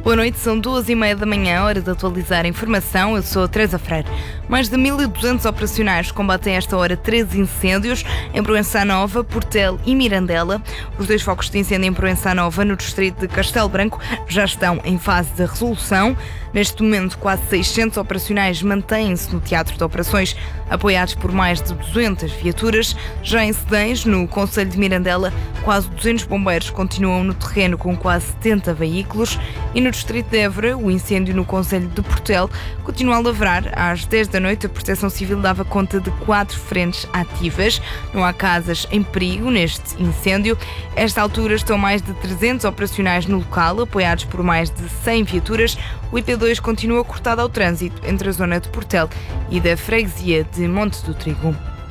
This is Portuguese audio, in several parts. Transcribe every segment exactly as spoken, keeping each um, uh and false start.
Boa noite, são duas e meia da manhã, hora de atualizar a informação. Eu sou a Teresa Freire. Mais de mil e duzentos operacionais combatem a esta hora treze incêndios em Proença Nova, Portel e Mirandela. Os dois focos de incêndio em Proença Nova, no distrito de Castelo Branco, já estão em fase de resolução. Neste momento, quase seiscentos operacionais mantêm-se no teatro de operações, apoiados por mais de duzentas viaturas. Já em Cedães, no concelho de Mirandela, quase duzentos bombeiros continuam no terreno com quase setenta veículos. E no distrito de Évora, o incêndio no concelho de Portel continua a lavrar. Às dez da noite, a Proteção Civil dava conta de quatro frentes ativas. Não há casas em perigo neste incêndio. A esta altura estão mais de trezentos operacionais no local, apoiados por mais de cem viaturas. O I P dois continua cortado ao trânsito entre a zona de Portel e da freguesia de Monte do Trigo.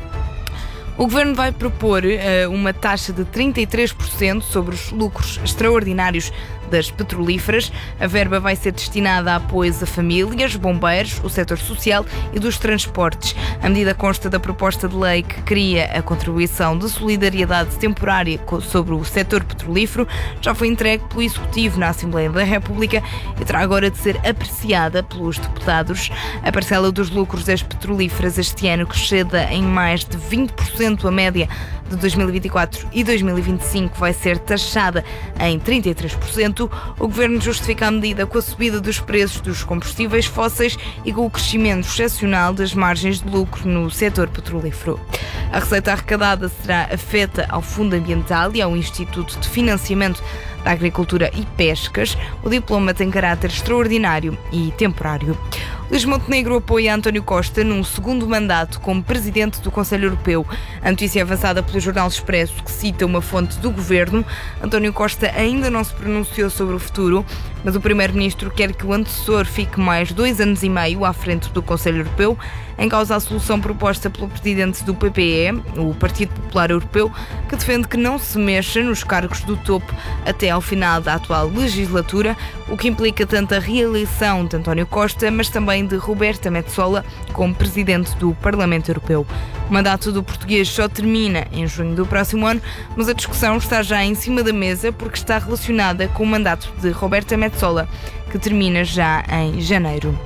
O Governo vai propor uh, uma taxa de trinta e três por cento sobre os lucros extraordinários das petrolíferas. A verba vai ser destinada a apoios a famílias, bombeiros, o setor social e dos transportes. A medida consta da proposta de lei que cria a contribuição de solidariedade temporária sobre o setor petrolífero. Já foi entregue pelo Executivo na Assembleia da República e terá agora de ser apreciada pelos deputados. A parcela dos lucros das petrolíferas este ano, que exceda em mais de vinte por cento a média de dois mil e vinte e quatro e dois mil e vinte e cinco, vai ser taxada em trinta e três por cento. O Governo justifica a medida com a subida dos preços dos combustíveis fósseis e com o crescimento excepcional das margens de lucro no setor petrolífero. A receita arrecadada será afeta ao Fundo Ambiental e ao Instituto de Financiamento da Agricultura e Pescas. O diploma tem caráter extraordinário e temporário. Luís Montenegro apoia António Costa num segundo mandato como Presidente do Conselho Europeu. A notícia é avançada pelo Jornal Expresso, que cita uma fonte do Governo. António Costa ainda não se pronunciou sobre o futuro, mas o Primeiro-Ministro quer que o antecessor fique mais dois anos e meio à frente do Conselho Europeu. Em causa a solução proposta pelo Presidente do P P E, o Partido Popular Europeu, que defende que não se mexa nos cargos do topo até ao final da atual legislatura, o que implica tanto a reeleição de António Costa, mas também de Roberta Metsola como Presidente do Parlamento Europeu. O mandato do português só termina em junho do próximo ano, mas a discussão está já em cima da mesa porque está relacionada com o mandato de Roberta Metsola, que termina já em janeiro.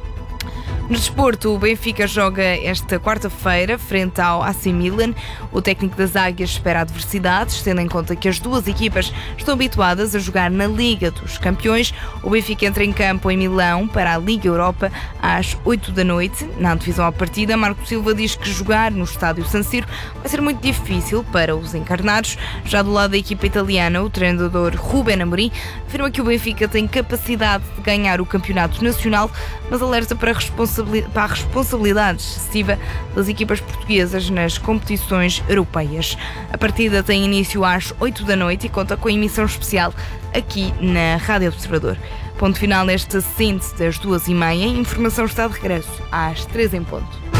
No desporto, o Benfica joga esta quarta-feira frente ao A C Milan. O técnico das Águias espera adversidades, tendo em conta que as duas equipas estão habituadas a jogar na Liga dos Campeões. O Benfica entra em campo em Milão para a Liga Europa às oito da noite. Na antevisão à partida, Marco Silva diz que jogar no estádio San Siro vai ser muito difícil para os encarnados. Já do lado da equipa italiana, o treinador Ruben Amorim afirma que o Benfica tem capacidade de ganhar o campeonato nacional, mas alerta para a responsabilidade para a responsabilidade excessiva das equipas portuguesas nas competições europeias. A partida tem início às oito da noite e conta com a emissão especial aqui na Rádio Observador. Ponto final nesta síntese das duas e meia. Informação está de regresso às três em ponto.